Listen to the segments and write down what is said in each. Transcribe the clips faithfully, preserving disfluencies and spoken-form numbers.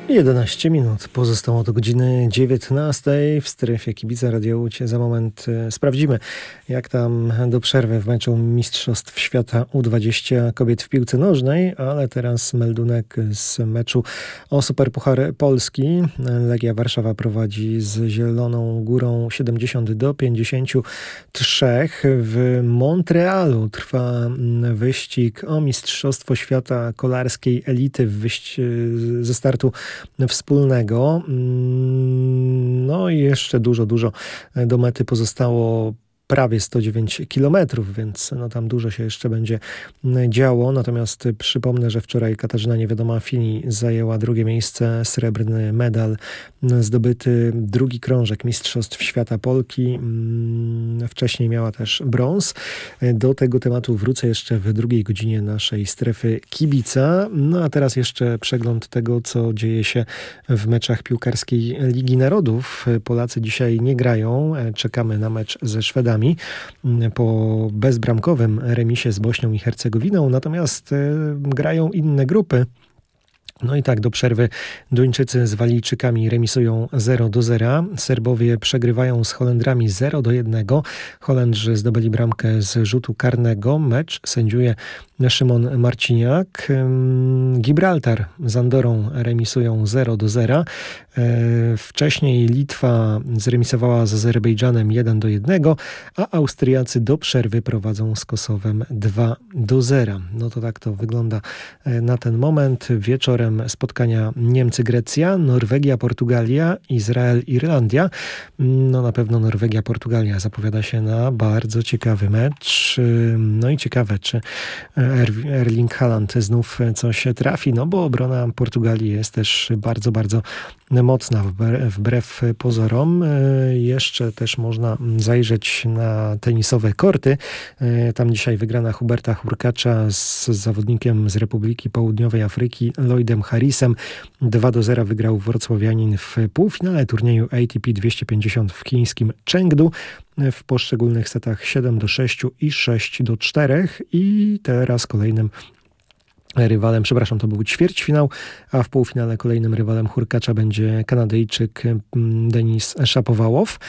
jedenaście minut pozostało do godziny dziewiętnastej w strefie Kibica Radio Łódź. Za moment e, sprawdzimy, jak tam do przerwy w meczu Mistrzostw Świata U dwadzieścia kobiet w piłce nożnej, ale teraz meldunek z meczu o Superpuchar Polski. Legia Warszawa prowadzi z Zieloną Górą siedemdziesiąt do pięćdziesięciu trzech. W Montrealu trwa wyścig o Mistrzostwo Świata kolarskiej elity w wyś- ze startu wspólnego. No i jeszcze dużo, dużo do mety pozostało. Prawie sto dziewięć kilometrów, więc no tam dużo się jeszcze będzie działo. Natomiast przypomnę, że wczoraj Katarzyna Niewiadoma-Fini zajęła drugie miejsce, srebrny medal zdobyty, drugi krążek Mistrzostw Świata Polki. Wcześniej miała też brąz. Do tego tematu wrócę jeszcze w drugiej godzinie naszej strefy kibica. No a teraz jeszcze przegląd tego, co dzieje się w meczach piłkarskiej Ligi Narodów. Polacy dzisiaj nie grają. Czekamy na mecz ze Szwedami po bezbramkowym remisie z Bośnią i Hercegowiną, natomiast grają inne grupy. No i tak, do przerwy Duńczycy z Walijczykami remisują zero do zera. Serbowie przegrywają z Holendrami zero do jednego. Holendrzy zdobyli bramkę z rzutu karnego. Mecz sędziuje Szymon Marciniak. Gibraltar z Andorą remisują zero do zera. Wcześniej Litwa zremisowała z Azerbejdżanem jeden do jednego, a Austriacy do przerwy prowadzą z Kosowem dwa do zera. No to tak to wygląda na ten moment. Wieczorem spotkania Niemcy-Grecja, Norwegia-Portugalia, Izrael-Irlandia. No na pewno Norwegia-Portugalia zapowiada się na bardzo ciekawy mecz. No i ciekawe, czy Erling Haaland znów coś trafi, no bo obrona Portugalii jest też bardzo, bardzo mocna wbrew pozorom. Jeszcze też można zajrzeć na tenisowe korty. Tam dzisiaj wygrana Huberta Hurkacza z zawodnikiem z Republiki Południowej Afryki Lloydem Harrisem. dwa do zera wygrał wrocławianin w półfinale turnieju A T P dwieście pięćdziesiąt w chińskim Chengdu. W poszczególnych setach siedem do sześciu i sześć do czterech. I teraz kolejnym rywalem, przepraszam, to był ćwierćfinał, a w półfinale kolejnym rywalem Hurkacza będzie Kanadyjczyk Denis Szapowałow.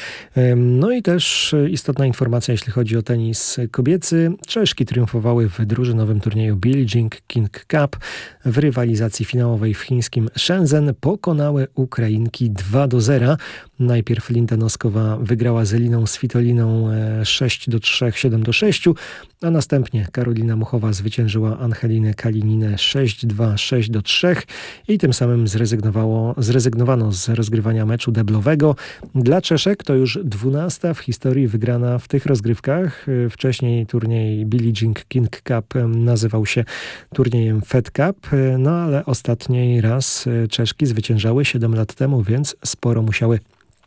No i też istotna informacja, jeśli chodzi o tenis kobiecy. Czeszki triumfowały w drużynowym turnieju Billie Jean King Cup. W rywalizacji finałowej w chińskim Shenzhen pokonały Ukrainki dwa do zera. Najpierw Linda Noskowa wygrała z Eliną Svitoliną sześć do trzech, siedem do sześciu, a następnie Karolina Muchowa zwyciężyła Angelinę Kalininę sześć dwa, sześć do trzech i tym samym zrezygnowało, zrezygnowano z rozgrywania meczu deblowego. Dla Czeszek to już dwunasta w historii wygrana w tych rozgrywkach. Wcześniej turniej Billie Jean King Cup nazywał się turniejem Fed Cup, no ale ostatni raz Czeszki zwyciężały siedem lat temu, więc sporo musiały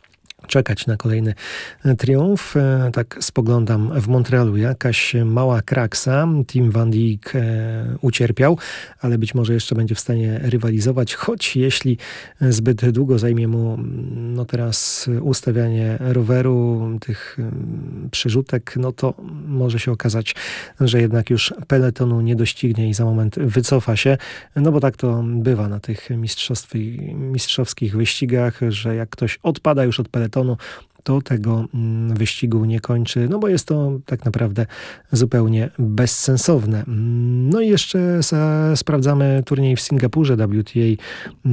czekać na kolejny triumf. Tak spoglądam w Montrealu, jakaś mała kraksa. Team Van Dijk ucierpiał, ale być może jeszcze będzie w stanie rywalizować, choć jeśli zbyt długo zajmie mu no teraz ustawianie roweru, tych przyrzutek, no to może się okazać, że jednak już peletonu nie doścignie i za moment wycofa się. No bo tak to bywa na tych mistrzowskich wyścigach, że jak ktoś odpada już od peletonu, to tego wyścigu nie kończy, no bo jest to tak naprawdę zupełnie bezsensowne. No i jeszcze za, sprawdzamy turniej w Singapurze W T A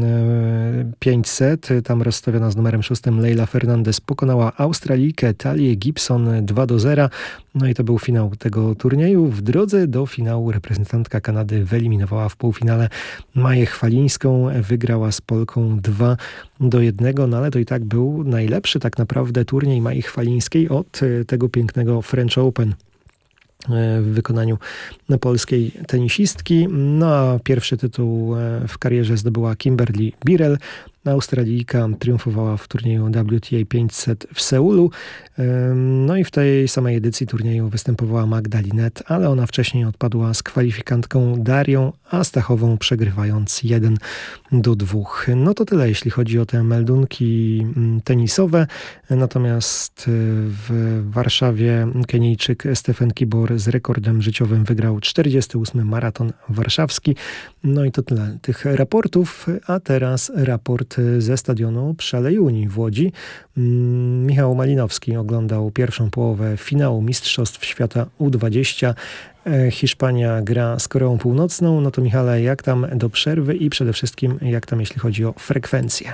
pięćset. Tam rozstawiona z numerem szóstym Leila Fernandez pokonała Australijkę Talię Gibson dwa do zera. No i to był finał tego turnieju. W drodze do finału reprezentantka Kanady wyeliminowała w półfinale Maję Chwalińską. Wygrała z Polką dwa do jednego, no ale to i tak był najlepszy tak naprawdę turniej Mai Chwalińskiej od tego pięknego French Open w wykonaniu polskiej tenisistki. No a pierwszy tytuł w karierze zdobyła Kimberly Birrell. Australijka triumfowała w turnieju W T A pięćset w Seulu. No i w tej samej edycji turnieju występowała Magda Linette, ale ona wcześniej odpadła z kwalifikantką Darią Astachową, przegrywając jeden do dwóch. No to tyle, jeśli chodzi o te meldunki tenisowe. Natomiast w Warszawie Kenijczyk Stephen Kibor z rekordem życiowym wygrał czterdziesty ósmy maraton warszawski. No i to tyle tych raportów, a teraz raport ze stadionu przy Alei Unii w Łodzi. Michał Malinowski oglądał pierwszą połowę finału Mistrzostw Świata U dwadzieścia. Hiszpania gra z Koreą Północną. No to Michale, jak tam do przerwy i przede wszystkim jak tam jeśli chodzi o frekwencję?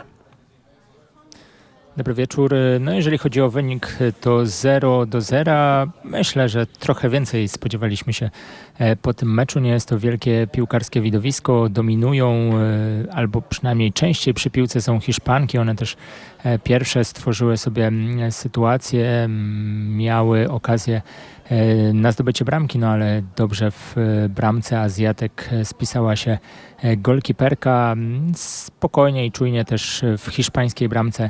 Dobry wieczór. No jeżeli chodzi o wynik, to zero do zera. Myślę, że trochę więcej spodziewaliśmy się po tym meczu. Nie jest to wielkie piłkarskie widowisko. Dominują, albo przynajmniej częściej przy piłce są Hiszpanki. One też pierwsze stworzyły sobie sytuację, miały okazję na zdobycie bramki, no ale dobrze w bramce Azjatek spisała się golkiperka. Spokojnie i czujnie też w hiszpańskiej bramce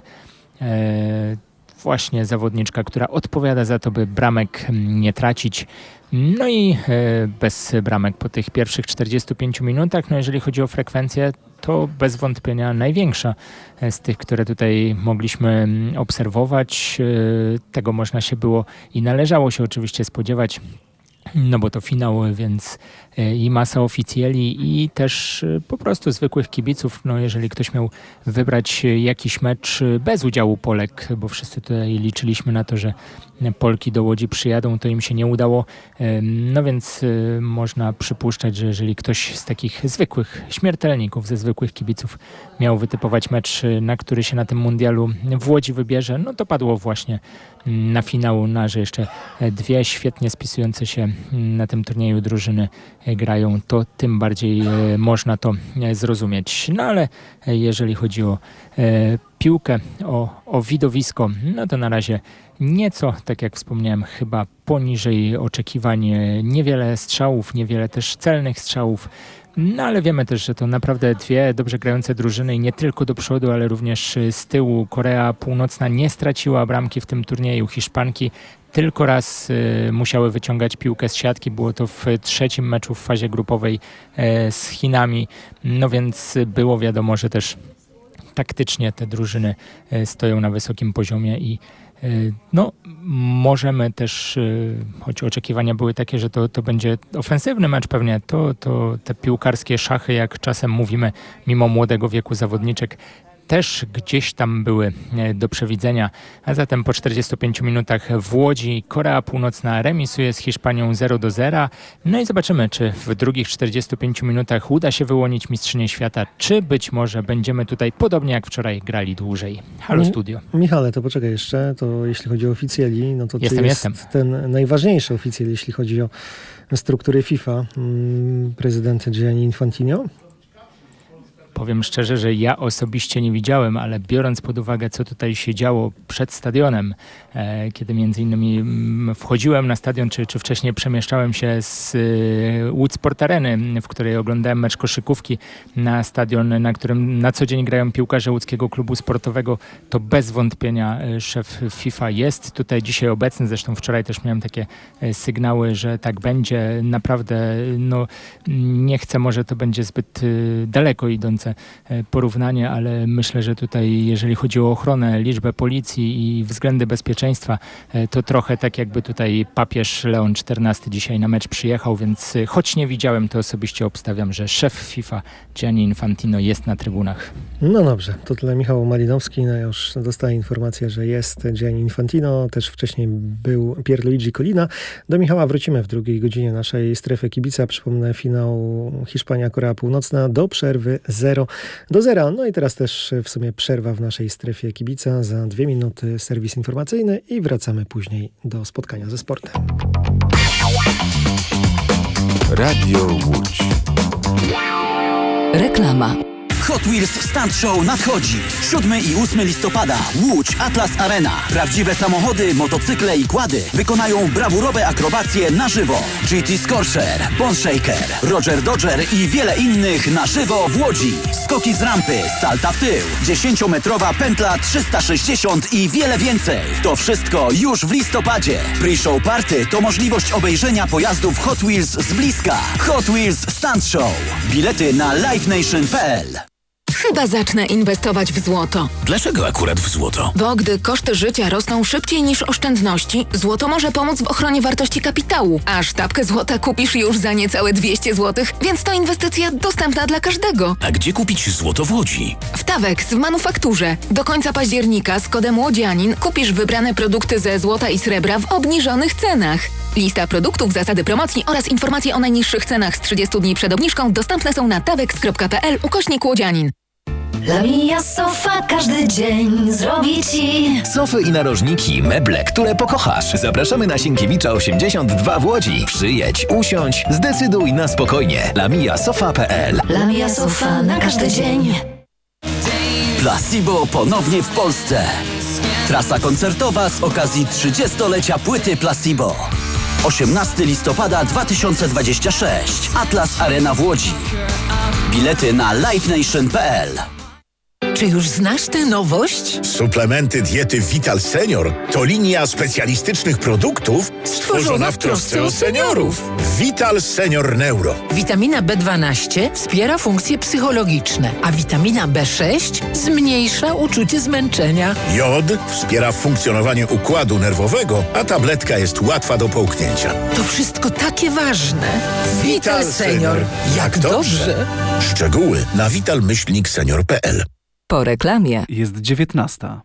właśnie zawodniczka, która odpowiada za to, by bramek nie tracić. No i bez bramek po tych pierwszych czterdziestu pięciu minutach. No jeżeli chodzi o frekwencję, to bez wątpienia największa z tych, które tutaj mogliśmy obserwować. Tego można się było i należało się oczywiście spodziewać, no bo to finał, więc i masa oficjeli i też po prostu zwykłych kibiców. No jeżeli ktoś miał wybrać jakiś mecz bez udziału Polek, bo wszyscy tutaj liczyliśmy na to, że Polki do Łodzi przyjadą, to im się nie udało. No więc można przypuszczać, że jeżeli ktoś z takich zwykłych śmiertelników, ze zwykłych kibiców miał wytypować mecz, na który się na tym mundialu w Łodzi wybierze, no to padło właśnie na finał, na że jeszcze dwie świetnie spisujące się na tym turnieju drużyny grają, to tym bardziej można to zrozumieć. No ale jeżeli chodzi o piłkę, o, o widowisko, no to na razie nieco, tak jak wspomniałem, chyba poniżej oczekiwań. Niewiele strzałów, niewiele też celnych strzałów. No ale wiemy też, że to naprawdę dwie dobrze grające drużyny i nie tylko do przodu, ale również z tyłu. Korea Północna nie straciła bramki w tym turnieju. Hiszpanki tylko raz y, musiały wyciągać piłkę z siatki. Było to w trzecim meczu w fazie grupowej y, z Chinami. No więc było wiadomo, że też taktycznie te drużyny y, stoją na wysokim poziomie i no, możemy też, choć oczekiwania były takie, że to, to będzie ofensywny mecz pewnie, to, to te piłkarskie szachy, jak czasem mówimy, mimo młodego wieku zawodniczek, też gdzieś tam były do przewidzenia. A zatem po czterdziestu pięciu minutach w Łodzi Korea Północna remisuje z Hiszpanią zero do zera. No i zobaczymy, czy w drugich czterdziestu pięciu minutach uda się wyłonić mistrzynię świata, czy być może będziemy tutaj podobnie jak wczoraj grali dłużej. Halo Mi- studio. Michale, to poczekaj jeszcze, to jeśli chodzi o oficjeli, no to Jestem, czy jest jestem. ten najważniejszy oficjel, jeśli chodzi o struktury FIFA, prezydent Gianni Infantino? Powiem szczerze, że ja osobiście nie widziałem, ale biorąc pod uwagę, co tutaj się działo przed stadionem, e, kiedy między innymi m, wchodziłem na stadion, czy, czy wcześniej przemieszczałem się z e, Łódź Sport Areny, w której oglądałem mecz koszykówki, na stadion, na którym na co dzień grają piłkarze łódzkiego klubu sportowego, to bez wątpienia e, szef FIFA jest tutaj dzisiaj obecny. Zresztą wczoraj też miałem takie e, sygnały, że tak będzie. Naprawdę, no nie chcę, może to będzie zbyt e, daleko idące porównanie, ale myślę, że tutaj jeżeli chodzi o ochronę, liczbę policji i względy bezpieczeństwa, to trochę tak jakby tutaj papież Leon czternasty dzisiaj na mecz przyjechał, więc choć nie widziałem, to osobiście obstawiam, że szef FIFA Gianni Infantino jest na trybunach. No dobrze, to tyle Michał Malinowski. No już dostaję informację, że jest Gianni Infantino. Też wcześniej był Pierluigi Collina. Do Michała wrócimy w drugiej godzinie naszej strefy kibica. Przypomnę, finał Hiszpania-Korea Północna do przerwy zero do zera. No i teraz też w sumie przerwa w naszej strefie kibica. Za dwie minuty serwis informacyjny i wracamy później do spotkania ze sportem. Radio Łódź. Reklama. Hot Wheels Stunt Show nadchodzi. siódmego i ósmego listopada. Łódź Atlas Arena. Prawdziwe samochody, motocykle i quady wykonają brawurowe akrobacje na żywo. G T Scorcher, Bone Shaker, Roger Dodger i wiele innych na żywo w Łodzi. skoki z rampy, salta w tył, dziesięciometrowa pętla trzysta sześćdziesiąt i wiele więcej. To wszystko już w listopadzie. Pre-show party to możliwość obejrzenia pojazdów Hot Wheels z bliska. Hot Wheels Stunt Show. Bilety na live nation kropka p l. Chyba zacznę inwestować w złoto. Dlaczego akurat w złoto? Bo gdy koszty życia rosną szybciej niż oszczędności, złoto może pomóc w ochronie wartości kapitału. A sztabkę złota kupisz już za niecałe dwieście złotych, więc to inwestycja dostępna dla każdego. A gdzie kupić złoto w Łodzi? W Tawex w manufakturze. Do końca października z kodem Łodzianin kupisz wybrane produkty ze złota i srebra w obniżonych cenach. Lista produktów, zasady promocji oraz informacje o najniższych cenach z trzydziestu dni przed obniżką dostępne są na tawex kropka p l ukośnik Łodzianin. Lamia Sofa każdy dzień zrobi ci sofy i narożniki, meble, które pokochasz. Zapraszamy na Sienkiewicza osiemdziesiąt dwa w Łodzi. Przyjedź, usiądź, zdecyduj na spokojnie. lamia sofa kropka p l. Lamia Sofa na każdy dzień. Placebo ponownie w Polsce. Trasa koncertowa z okazji trzydziestolecia płyty Placebo. osiemnastego listopada dwa tysiące dwudziestego szóstego. Atlas Arena w Łodzi. Bilety na live nation kropka p l. Czy już znasz tę nowość? Suplementy diety Vital Senior to linia specjalistycznych produktów stworzona w trosce o seniorów. Vital Senior Neuro. Witamina B dwanaście wspiera funkcje psychologiczne, a witamina B sześć zmniejsza uczucie zmęczenia. Jod wspiera funkcjonowanie układu nerwowego, a tabletka jest łatwa do połknięcia. To wszystko takie ważne. Vital Senior. Jak dobrze. Szczegóły na vital myślnik senior kropka p l. Po reklamie jest dziewiętnasta.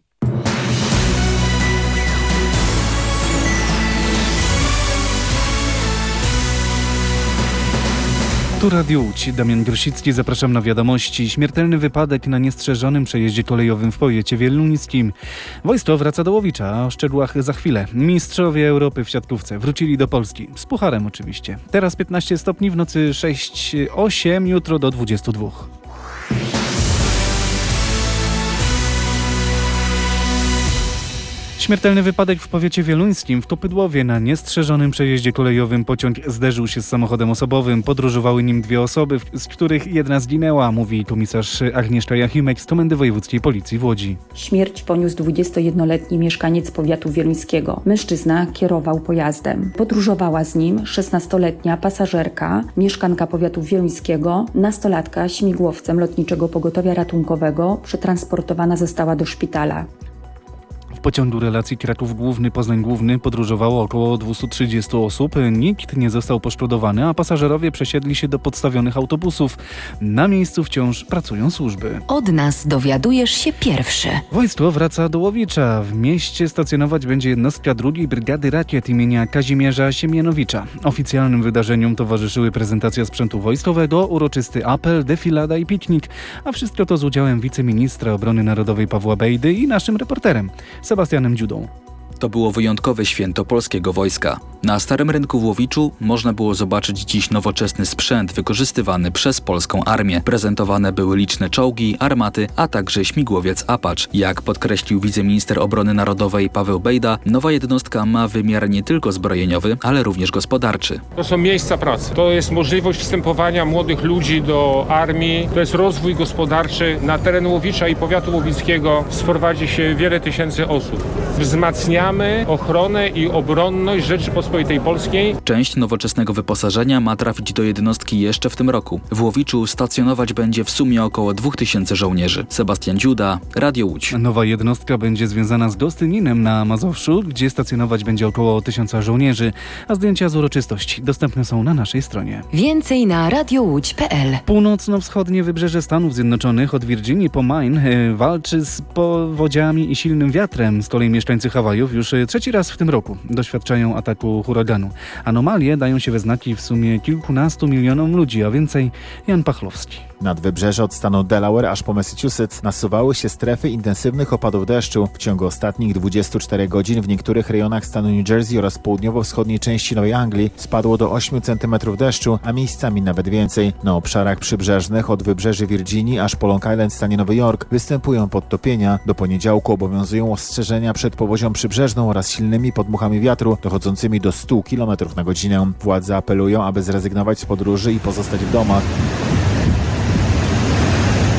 Tu Radio Łódź, Damian Grosicki, zapraszam na wiadomości. Śmiertelny wypadek na niestrzeżonym przejeździe kolejowym w powiecie wieluńskim. Wojsko wraca do Łowicza, a o szczegółach za chwilę. Mistrzowie Europy w siatkówce wrócili do Polski. Z pucharem oczywiście. Teraz piętnaście stopni, w nocy sześć osiem, jutro do dwudziestu dwóch. Śmiertelny wypadek w powiecie wieluńskim. W Topydłowie na niestrzeżonym przejeździe kolejowym pociąg zderzył się z samochodem osobowym. Podróżowały nim dwie osoby, z których jedna zginęła, mówi komisarz Agnieszka Jachimek z Komendy Wojewódzkiej Policji w Łodzi. Śmierć poniósł dwudziestojednoletni mieszkaniec powiatu wieluńskiego. Mężczyzna kierował pojazdem. Podróżowała z nim szesnastoletnia pasażerka, mieszkanka powiatu wieluńskiego, nastolatka śmigłowcem Lotniczego Pogotowia Ratunkowego przetransportowana została do szpitala. W pociągu relacji Kraków Główny, Poznań Główny podróżowało około dwieście trzydzieści osób. Nikt nie został poszkodowany, a pasażerowie przesiedli się do podstawionych autobusów. Na miejscu wciąż pracują służby. Od nas dowiadujesz się pierwszy. Wojsko wraca do Łowicza. W mieście stacjonować będzie jednostka drugiej Brygady Rakiet imienia Kazimierza Siemianowicza. Oficjalnym wydarzeniom towarzyszyły prezentacja sprzętu wojskowego, uroczysty apel, defilada i piknik, a wszystko to z udziałem wiceministra obrony narodowej Pawła Bejdy i naszym reporterem Sebastianem Dziudą. To było wyjątkowe święto polskiego wojska. Na Starym Rynku w Łowiczu można było zobaczyć dziś nowoczesny sprzęt wykorzystywany przez polską armię. Prezentowane były liczne czołgi, armaty, a także śmigłowiec Apache. Jak podkreślił wiceminister obrony narodowej Paweł Bejda, nowa jednostka ma wymiar nie tylko zbrojeniowy, ale również gospodarczy. To są miejsca pracy. To jest możliwość wstępowania młodych ludzi do armii. To jest rozwój gospodarczy. Na teren Łowicza i powiatu łowickiego sprowadzi się wiele tysięcy osób. Wzmacniamy ochronę i obronność Rzeczypospolitej Polskiej. Część nowoczesnego wyposażenia ma trafić do jednostki jeszcze w tym roku. W Łowiczu stacjonować będzie w sumie około dwóch tysięcy żołnierzy. Sebastian Dziuda, Radio Łódź. Nowa jednostka będzie związana z Gostyninem na Mazowszu, gdzie stacjonować będzie około tysiąca żołnierzy, a zdjęcia z uroczystości dostępne są na naszej stronie. Więcej na radiowódź kropka p l. Północno-wschodnie wybrzeże Stanów Zjednoczonych od Virginii po Maine yy, walczy z powodziami i silnym wiatrem. Z kolei mieszkańcy Hawajów już trzeci raz w tym roku doświadczają ataku huraganu. Anomalie dają się we znaki w sumie kilkunastu milionom ludzi, a więcej Jan Pachlowski. Nad wybrzeże od stanu Delaware aż po Massachusetts nasuwały się strefy intensywnych opadów deszczu. W ciągu ostatnich dwudziestu czterech godzin w niektórych rejonach stanu New Jersey oraz południowo-wschodniej części Nowej Anglii spadło do ośmiu centymetrów deszczu, a miejscami nawet więcej. Na obszarach przybrzeżnych od wybrzeży Virginii aż po Long Island w stanie Nowy Jork występują podtopienia. Do poniedziałku obowiązują ostrzeżenia przed powodzią przybrzeżną oraz silnymi podmuchami wiatru dochodzącymi do stu kilometrów na godzinę. Władze apelują, aby zrezygnować z podróży i pozostać w domach.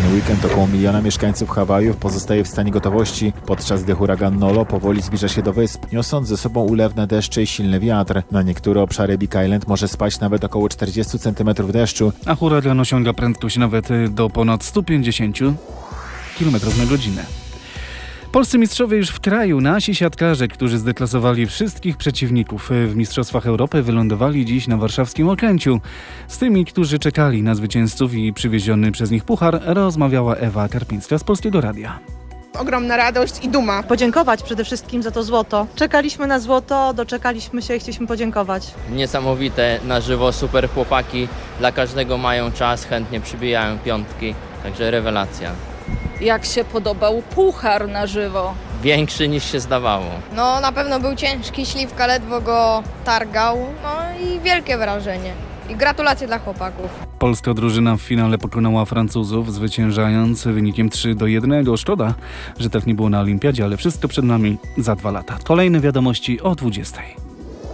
ten weekend około miliona mieszkańców Hawajów pozostaje w stanie gotowości, podczas gdy huragan Nolo powoli zbliża się do wysp, niosąc ze sobą ulewne deszcze i silny wiatr. Na niektóre obszary Big Island może spaść nawet około czterdzieści centymetrów deszczu. A huragan osiąga prędkość nawet do ponad sto pięćdziesiąt kilometrów na godzinę. Polscy mistrzowie już w kraju. Nasi siatkarze, którzy zdeklasowali wszystkich przeciwników w Mistrzostwach Europy, wylądowali dziś na warszawskim Okęciu. Z tymi, którzy czekali na zwycięzców i przywieziony przez nich puchar, rozmawiała Ewa Karpińska z Polskiego Radia. Ogromna radość i duma. Podziękować przede wszystkim za to złoto. Czekaliśmy na złoto, doczekaliśmy się i chcieliśmy podziękować. Niesamowite, na żywo, super chłopaki. Dla każdego mają czas, chętnie przybijają piątki, także rewelacja. Jak się podobał puchar na żywo? Większy niż się zdawało. No na pewno był ciężki, Śliwka ledwo go targał, no i wielkie wrażenie. I gratulacje dla chłopaków. Polska drużyna w finale pokonała Francuzów, zwyciężając wynikiem trzy do jednego. Szkoda, że tak nie było na Olimpiadzie, ale wszystko przed nami za dwa lata. Kolejne wiadomości o dwudziestej.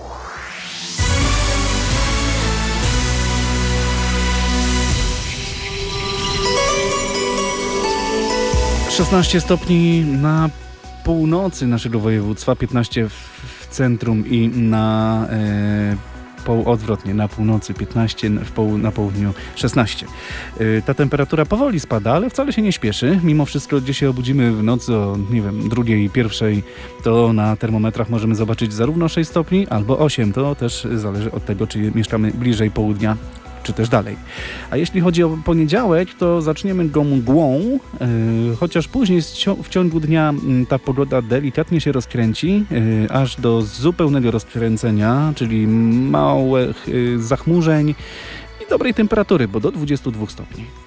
szesnaście stopni na północy naszego województwa, piętnaście w centrum i na e, po, odwrotnie, na północy piętnaście, w poł, na południu szesnaście. E, ta temperatura powoli spada, ale wcale się nie śpieszy. Mimo wszystko, gdzie się obudzimy w nocy o, nie wiem, drugiej, pierwszej, to na termometrach możemy zobaczyć zarówno sześć stopni albo osiem. To też zależy od tego, czy mieszkamy bliżej południa, czy też dalej. A jeśli chodzi o poniedziałek, to zaczniemy go mgłą, yy, chociaż później w ciągu dnia yy, ta pogoda delikatnie się rozkręci, yy, aż do zupełnego rozkręcenia, czyli małych yy, zachmurzeń i dobrej temperatury, bo do dwudziestu dwóch stopni.